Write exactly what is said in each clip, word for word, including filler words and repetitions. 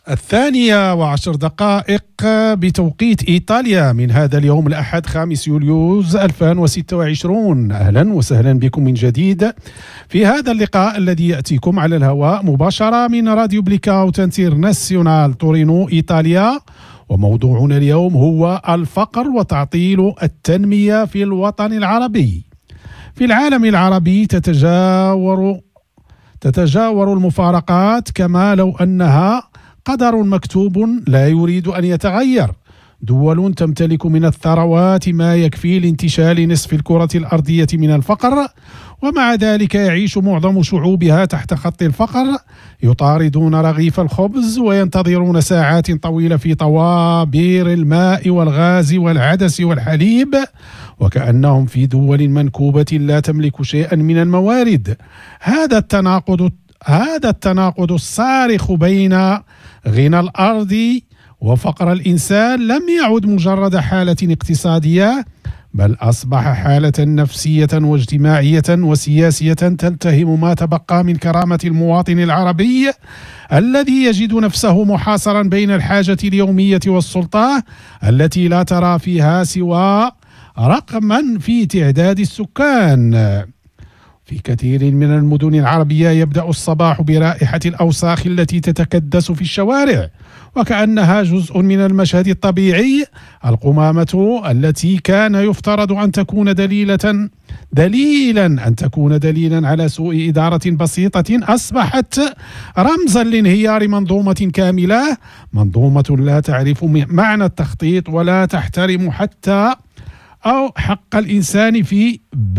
الثانية وعشر دقائق بتوقيت إيطاليا من هذا اليوم الأحد خامس يوليوز ألفين وستة وعشرين. أهلا وسهلا بكم من جديد في هذا اللقاء الذي يأتيكم على الهواء مباشرة من راديو بليكاوت انترناسيونال تورينو إيطاليا. وموضوعنا اليوم هو الفقر وتعطيل التنمية في الوطن العربي. في العالم العربي تتجاور تتجاور المفارقات كما لو أنها قدر مكتوب لا يريد أن يتغير. دول تمتلك من الثروات ما يكفي لانتشال نصف الكرة الأرضية من الفقر، ومع ذلك يعيش معظم شعوبها تحت خط الفقر، يطاردون رغيف الخبز وينتظرون ساعات طويلة في طوابير الماء والغاز والعدس والحليب، وكأنهم في دول منكوبة لا تملك شيئا من الموارد. هذا التناقض هذا التناقض الصارخ بين غنى الأرض وفقر الإنسان لم يعد مجرد حالة اقتصادية، بل أصبح حالة نفسية واجتماعية وسياسية تلتهم ما تبقى من كرامة المواطن العربي الذي يجد نفسه محاصرا بين الحاجة اليومية والسلطة التي لا ترى فيها سوى رقما في تعداد السكان. في كثير من المدن العربية يبدأ الصباح برائحة الأوساخ التي تتكدس في الشوارع، وكأنها جزء من المشهد الطبيعي. القمامة التي كان يفترض أن تكون دليلة دليلا أن تكون دليلا على سوء إدارة بسيطة أصبحت رمزا لانهيار منظومة كاملة، منظومة لا تعرف معنى التخطيط ولا تحترم حتى أو حق الإنسان في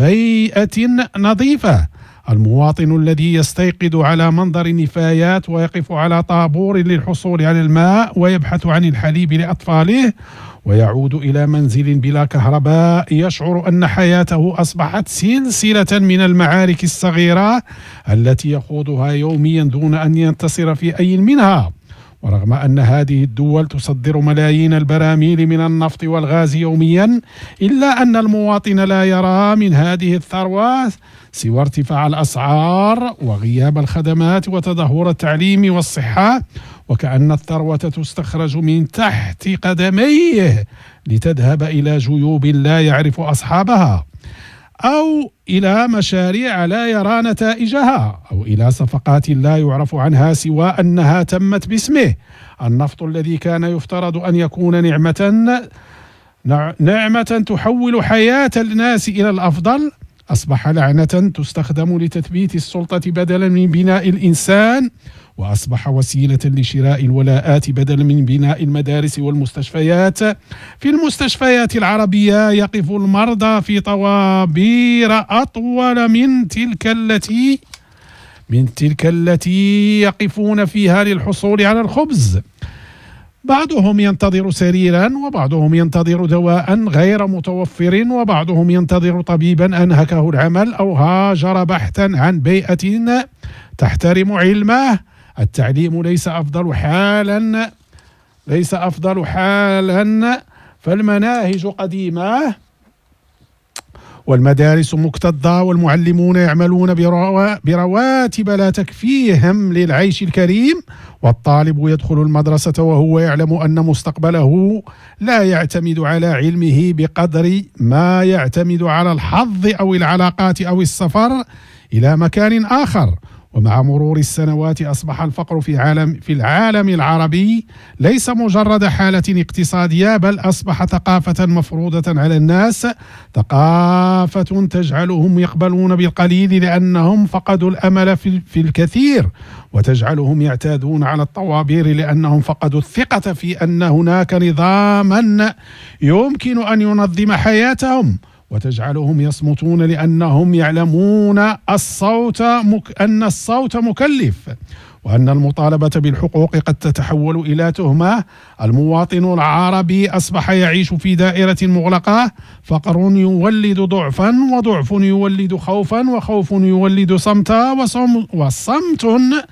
بيئة نظيفة. المواطن الذي يستيقظ على منظر النفايات ويقف على طابور للحصول على الماء ويبحث عن الحليب لأطفاله ويعود إلى منزل بلا كهرباء يشعر أن حياته أصبحت سلسلة من المعارك الصغيرة التي يخوضها يوميا دون أن ينتصر في أي منها. ورغم أن هذه الدول تصدر ملايين البراميل من النفط والغاز يوميا، إلا أن المواطن لا يرى من هذه الثروات سوى ارتفاع الأسعار وغياب الخدمات وتدهور التعليم والصحة، وكأن الثروة تستخرج من تحت قدميه لتذهب إلى جيوب لا يعرف أصحابها، أو إلى مشاريع لا يرى نتائجها، أو إلى صفقات لا يعرف عنها سوى أنها تمت باسمه. النفط الذي كان يفترض أن يكون نعمة نعمة تحول حياة الناس إلى الأفضل أصبح لعنة تستخدم لتثبيت السلطة بدلا من بناء الإنسان، وأصبح وسيلة لشراء الولاءات بدلا من بناء المدارس والمستشفيات. في المستشفيات العربية يقف المرضى في طوابير أطول من تلك التي من تلك التي يقفون فيها للحصول على الخبز. بعضهم ينتظر سريرا، وبعضهم ينتظر دواء غير متوفر، وبعضهم ينتظر طبيبا أنهكه العمل أو هاجر بحثا عن بيئة تحترم علمه. التعليم ليس أفضل حالا ليس أفضل حالا فالمناهج قديمة والمدارس مكتظة والمعلمون يعملون برواتب لا تكفيهم للعيش الكريم، والطالب يدخل المدرسة وهو يعلم أن مستقبله لا يعتمد على علمه بقدر ما يعتمد على الحظ أو العلاقات أو السفر إلى مكان آخر. ومع مرور السنوات أصبح الفقر في عالم في العالم العربي ليس مجرد حالة اقتصادية، بل أصبح ثقافة مفروضة على الناس، ثقافة تجعلهم يقبلون بالقليل لأنهم فقدوا الأمل في, في الكثير، وتجعلهم يعتادون على الطوابير لأنهم فقدوا الثقة في أن هناك نظاما يمكن أن ينظم حياتهم، وتجعلهم يصمتون لأنهم يعلمون الصوت مك... أن الصوت مكلف، وأن المطالبة بالحقوق قد تتحول إلى تهمة. المواطن العربي أصبح يعيش في دائرة مغلقة، فقر يولد ضعفا، وضعف يولد خوفا، وخوف يولد صمتا، وصمت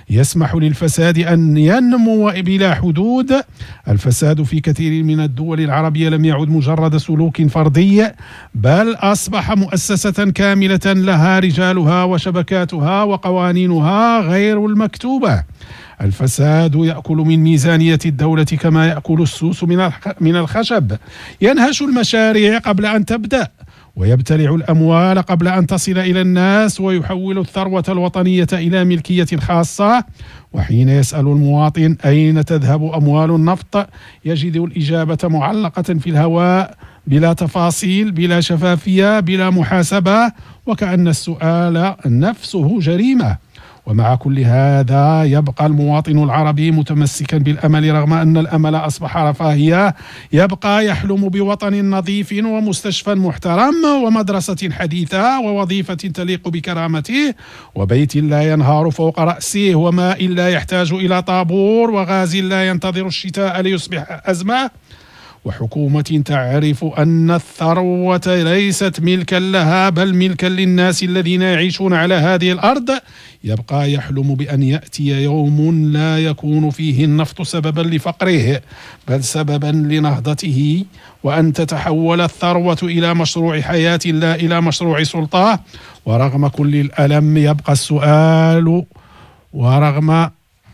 يسمح للفساد أن ينمو بلا حدود. الفساد في كثير من الدول العربية لم يعد مجرد سلوك فردي، بل أصبح مؤسسة كاملة لها رجالها وشبكاتها وقوانينها غير المكتوبة. الفساد يأكل من ميزانية الدولة كما يأكل السوس من الخشب، ينهش المشاريع قبل أن تبدأ، ويبتلع الأموال قبل أن تصل إلى الناس، ويحول الثروة الوطنية إلى ملكية خاصة. وحين يسأل المواطن أين تذهب أموال النفط يجد الإجابة معلقة في الهواء، بلا تفاصيل، بلا شفافية، بلا محاسبة، وكأن السؤال نفسه جريمة. ومع كل هذا يبقى المواطن العربي متمسكا بالأمل رغم أن الأمل أصبح رفاهية. يبقى يحلم بوطن نظيف ومستشفى محترم ومدرسة حديثة ووظيفة تليق بكرامته وبيت لا ينهار فوق رأسه وماء لا يحتاج إلى طابور وغاز لا ينتظر الشتاء ليصبح أزمة، وحكومة تعرف أن الثروة ليست ملكا لها بل ملكا للناس الذين يعيشون على هذه الأرض. يبقى يحلم بأن يأتي يوم لا يكون فيه النفط سببا لفقره بل سببا لنهضته، وأن تتحول الثروة إلى مشروع حياة لا إلى مشروع سلطة. ورغم كل الألم يبقى السؤال ورغم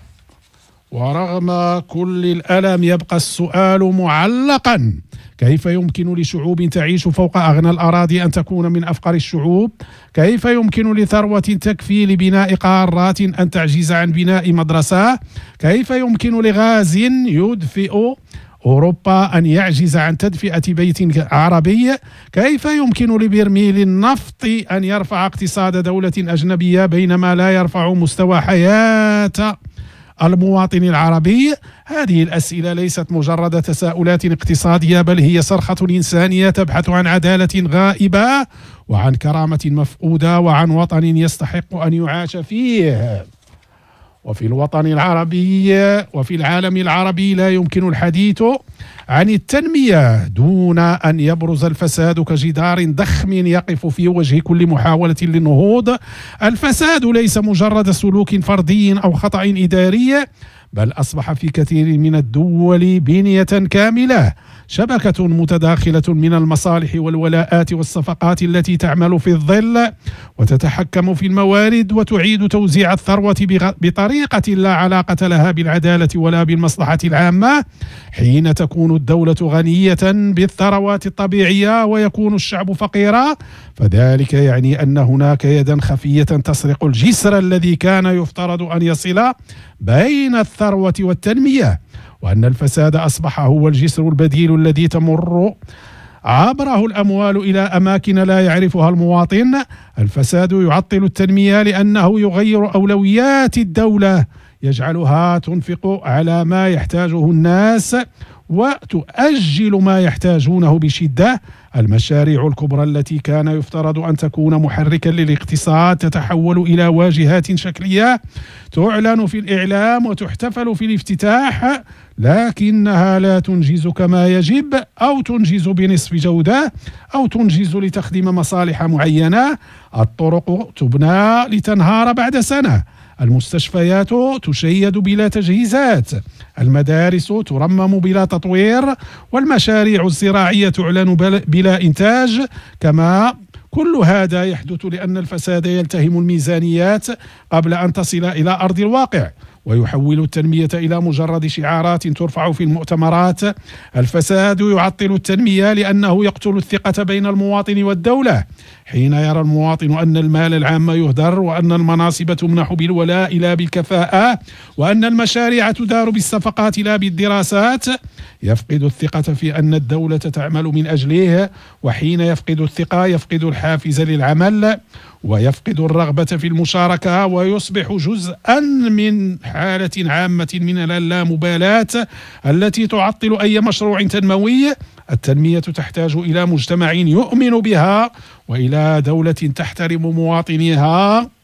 ورغم كل الألم يبقى السؤال معلقا: كيف يمكن لشعوب تعيش فوق أغنى الأراضي أن تكون من أفقر الشعوب؟ كيف يمكن لثروة تكفي لبناء قارات أن تعجز عن بناء مدرسة؟ كيف يمكن لغاز يدفئ أوروبا أن يعجز عن تدفئة بيت عربي؟ كيف يمكن لبرميل النفط أن يرفع اقتصاد دولة أجنبية بينما لا يرفع مستوى حياة المواطن العربي؟ هذه الأسئلة ليست مجرد تساؤلات اقتصادية بل هي صرخة إنسانية تبحث عن عدالة غائبة وعن كرامة مفقودة وعن وطن يستحق أن يعاش فيه. وفي الوطن العربي وفي العالم العربي لا يمكن الحديث عن التنمية دون أن يبرز الفساد كجدار ضخم يقف في وجه كل محاولة للنهوض. الفساد ليس مجرد سلوك فردي أو خطأ إداري، بل أصبح في كثير من الدول بنية كاملة، شبكة متداخلة من المصالح والولاءات والصفقات التي تعمل في الظل وتتحكم في الموارد وتعيد توزيع الثروة بطريقة لا علاقة لها بالعدالة ولا بالمصلحة العامة. حين تكون الدولة غنية بالثروات الطبيعية ويكون الشعب فقيرا، فذلك يعني أن هناك يدا خفية تسرق الجسر الذي كان يفترض أن يصل بين الثروة والتنمية، وأن الفساد أصبح هو الجسر البديل الذي تمر عبره الأموال إلى أماكن لا يعرفها المواطن. الفساد يعطل التنمية لأنه يغير أولويات الدولة، يجعلها تنفق على ما يحتاجه الناس وتؤجل ما يحتاجونه بشدة. المشاريع الكبرى التي كان يفترض أن تكون محركا للاقتصاد تتحول إلى واجهات شكلية تعلن في الإعلام وتحتفل في الافتتاح، لكنها لا تنجز كما يجب أو تنجز بنصف جودة أو تنجز لتخدم مصالح معينة. الطرق تبنى لتنهار بعد سنة، المستشفيات تشيد بلا تجهيزات، المدارس ترمم بلا تطوير، والمشاريع الزراعية تعلن بلا إنتاج. كما كل هذا يحدث لأن الفساد يلتهم الميزانيات قبل أن تصل إلى أرض الواقع، ويحول التنمية إلى مجرد شعارات ترفع في المؤتمرات. الفساد يعطل التنمية لأنه يقتل الثقة بين المواطن والدولة. حين يرى المواطن أن المال العام يهدر، وأن المناصب تمنح بالولاء لا بالكفاءة، وأن المشاريع تدار بالصفقات لا بالدراسات، يفقد الثقة في أن الدولة تعمل من أجله. وحين يفقد الثقة يفقد الحافز للعمل ويفقد الرغبة في المشاركة، ويصبح جزءا من حالة عامة من اللامبالاة التي تعطل أي مشروع تنموي. التنمية تحتاج إلى مجتمع يؤمن بها وإلى دولة تحترم مواطنيها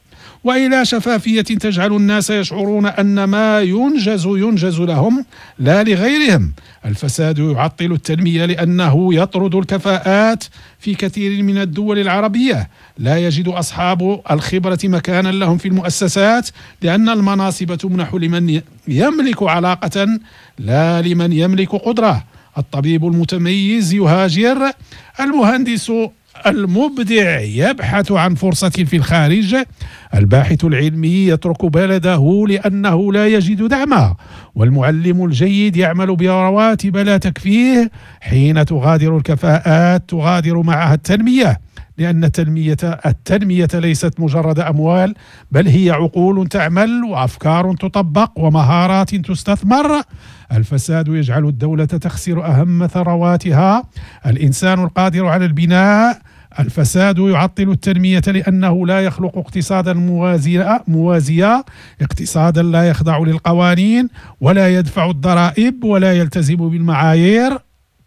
وإلى شفافية تجعل الناس يشعرون أن ما ينجز ينجز لهم لا لغيرهم. الفساد يعطل التنمية لأنه يطرد الكفاءات في كثير من الدول العربية. لا يجد أصحاب الخبرة مكانا لهم في المؤسسات لأن المناصب تمنح لمن يملك علاقة لا لمن يملك قدرة. الطبيب المتميز يهاجر، المهندس المبدع يبحث عن فرصة في الخارج، الباحث العلمي يترك بلده لأنه لا يجد دعما، والمعلم الجيد يعمل برواتب لا تكفيه. حين تغادر الكفاءات تغادر معها التنمية، لأن التنمية التنمية ليست مجرد أموال، بل هي عقول تعمل وأفكار تطبق ومهارات تستثمر. الفساد يجعل الدولة تخسر أهم ثرواتها، الإنسان القادر على البناء. الفساد يعطل التنمية لأنه لا يخلق اقتصادا موازيا موازيا اقتصادا لا يخضع للقوانين ولا يدفع الضرائب ولا يلتزم بالمعايير.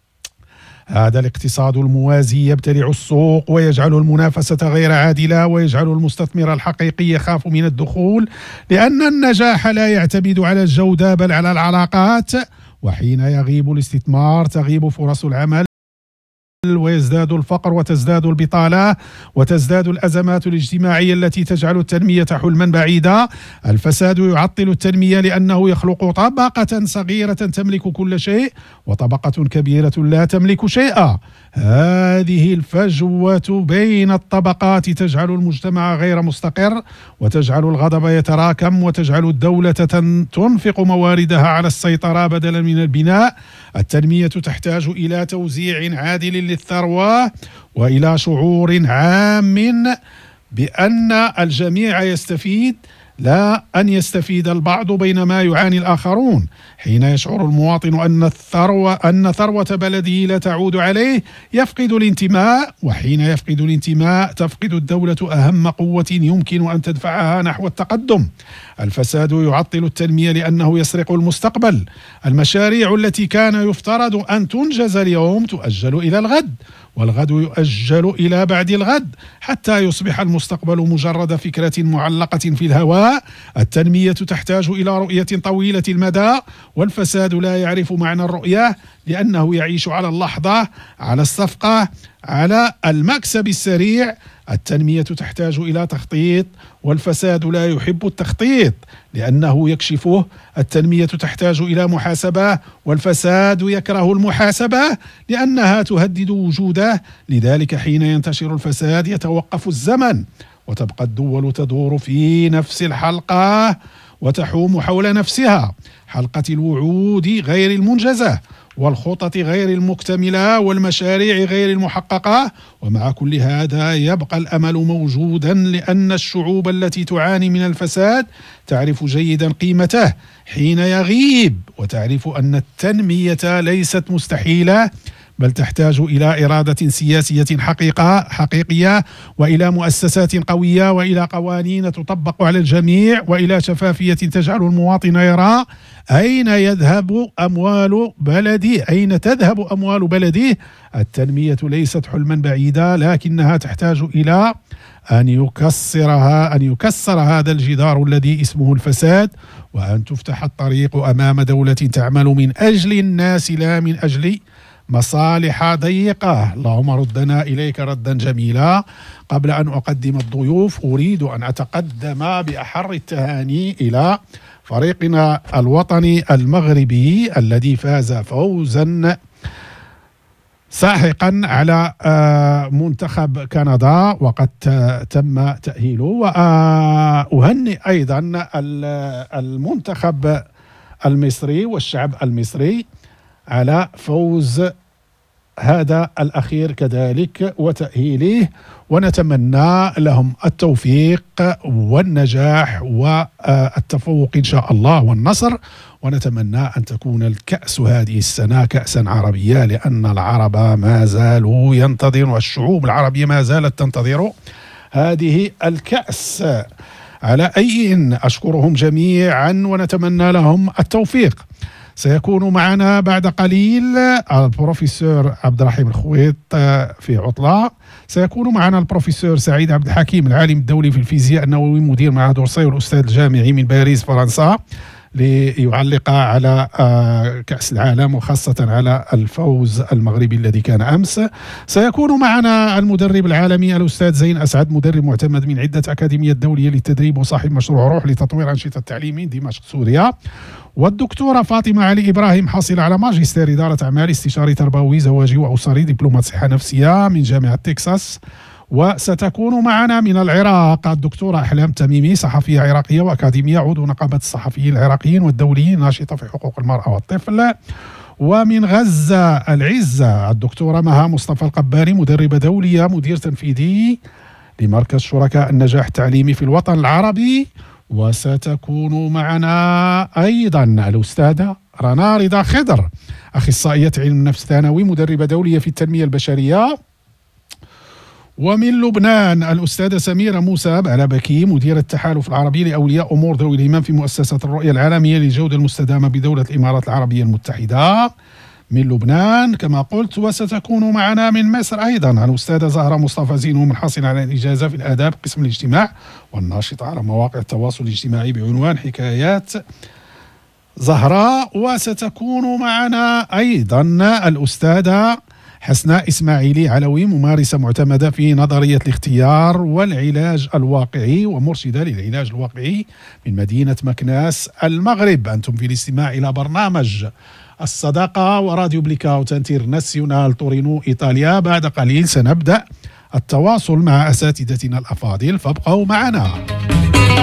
هذا الاقتصاد الموازي يبتلع السوق ويجعل المنافسة غير عادلة، ويجعل المستثمر الحقيقي يخاف من الدخول، لأن النجاح لا يعتمد على الجودة بل على العلاقات. وحين يغيب الاستثمار تغيب فرص العمل، ويزداد الفقر وتزداد البطالة وتزداد الأزمات الاجتماعية التي تجعل التنمية حلما بعيدا. الفساد يعطل التنمية لأنه يخلق طبقة صغيرة تملك كل شيء وطبقة كبيرة لا تملك شيئا. هذه الفجوة بين الطبقات تجعل المجتمع غير مستقر، وتجعل الغضب يتراكم، وتجعل الدولة تنفق مواردها على السيطرة بدلا من البناء. التنمية تحتاج إلى توزيع عادل للثروة وإلى شعور عام بأن الجميع يستفيد، لا أن يستفيد البعض بينما يعاني الآخرون. حين يشعر المواطن أن الثروة أن ثروة بلده لا تعود عليه يفقد الانتماء، وحين يفقد الانتماء تفقد الدولة أهم قوة يمكن أن تدفعها نحو التقدم. الفساد يعطل التنمية لأنه يسرق المستقبل. المشاريع التي كان يفترض أن تنجز اليوم تؤجل إلى الغد، والغد يؤجل إلى بعد الغد، حتى يصبح المستقبل مجرد فكرة معلقة في الهواء. التنمية تحتاج إلى رؤية طويلة المدى، والفساد لا يعرف معنى الرؤية لأنه يعيش على اللحظة، على الصفقة، على المكسب السريع. التنمية تحتاج إلى تخطيط، والفساد لا يحب التخطيط لأنه يكشفه. التنمية تحتاج إلى محاسبة، والفساد يكره المحاسبة لأنها تهدد وجوده. لذلك حين ينتشر الفساد يتوقف الزمن، وتبقى الدول تدور في نفس الحلقة وتحوم حول نفسها، حلقة الوعود غير المنجزة، والخطط غير المكتملة، والمشاريع غير المحققة. ومع كل هذا يبقى الأمل موجودا، لأن الشعوب التي تعاني من الفساد تعرف جيدا قيمته حين يغيب، وتعرف أن التنمية ليست مستحيلة بل تحتاج إلى إرادة سياسية حقيقة حقيقية، وإلى مؤسسات قوية، وإلى قوانين تطبق على الجميع، وإلى شفافية تجعل المواطن يرى أين يذهب أموال بلدي، أين تذهب أموال بلده. التنمية ليست حلما بعيدا، لكنها تحتاج إلى أن يكسرها أن يكسر هذا الجدار الذي اسمه الفساد، وأن تفتح الطريق أمام دولة تعمل من أجل الناس لا من أجل مصالح ضيقة. اللهم ردنا إليك ردا جميلا. قبل أن أقدم الضيوف أريد أن أتقدم بأحر التهاني إلى فريقنا الوطني المغربي الذي فاز فوزا ساحقا على منتخب كندا وقد تم تأهيله، وأهنئ أيضا المنتخب المصري والشعب المصري على فوز هذا الأخير كذلك وتأهيله، ونتمنى لهم التوفيق والنجاح والتفوق إن شاء الله والنصر. ونتمنى أن تكون الكأس هذه السنة كأسا عربية، لأن العرب ما زالوا ينتظرون والشعوب العربية ما زالت تنتظر هذه الكأس. على أي إن أشكرهم جميعا ونتمنى لهم التوفيق. سيكون معنا بعد قليل البروفيسور عبد الرحيم الخويط في عطلة. سيكون معنا البروفيسور سعيد عبد الحكيم العالم الدولي في الفيزياء النووي مدير معهد أورسي والأستاذ الجامعي من باريس فرنسا ليعلق على كأس العالم وخاصة على الفوز المغربي الذي كان أمس. سيكون معنا المدرب العالمي الأستاذ زين أسعد مدرب معتمد من عدة أكاديميات دولية للتدريب وصاحب مشروع روح لتطوير أنشطة التعليم من دمشق سوريا. والدكتورة فاطمة علي إبراهيم حاصلة على ماجستير إدارة أعمال استشاري تربوي زواجي وأسري دبلومة صحة نفسية من جامعة تكساس. وستكون معنا من العراق الدكتورة أحلام تميمي صحفية عراقية وأكاديمية عضو نقابة الصحفيين العراقيين والدوليين ناشطة في حقوق المرأة والطفل. ومن غزة العزة الدكتورة مها مصطفى القباني مدربة دولية مدير تنفيذي لمركز شركاء النجاح التعليمي في الوطن العربي. وستكون معنا أيضا الأستاذة رنا رضا خضر أخصائية علم نفس ثانوي مدربة دولية في التنمية البشرية. ومن لبنان الأستاذة سميرة موسى بعلبكي مديرة التحالف العربي لأولياء أمور ذوي الهمم في مؤسسة الرؤية العالمية للجودة المستدامة بدولة الإمارات العربية المتحدة من لبنان كما قلت. وستكون معنا من مصر أيضا الأستاذة زهرة مصطفى زينو منحصلة على الإجازة في الآداب قسم الاجتماع والناشطة على مواقع التواصل الاجتماعي بعنوان حكايات زهراء. وستكون معنا أيضا الأستاذة حسناء إسماعيلي علوي ممارسة معتمدة في نظرية الاختيار والعلاج الواقعي ومرشدة للعلاج الواقعي من مدينة مكناس المغرب. أنتم في الاستماع إلى برنامج الصداقة وراديو بليكاوت انترناسيونال تورينو إيطاليا. بعد قليل سنبدأ التواصل مع أساتذتنا الأفاضل فابقوا معنا.